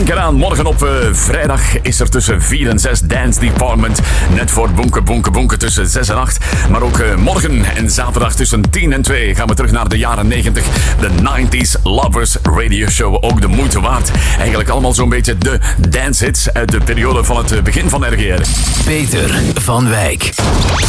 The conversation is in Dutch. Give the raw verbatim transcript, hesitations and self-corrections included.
Denk eraan, morgen op uh, vrijdag is er tussen vier en zes Dance Department. Net voor Bonke Bonke Bonke tussen zes en acht. Maar ook uh, morgen en zaterdag tussen tien en twee gaan we terug naar de jaren negentig. De nineties Lovers Radio Show. Ook de moeite waard. Eigenlijk allemaal zo'n beetje de dance hits uit de periode van het begin van R G R. Peter van Wijk.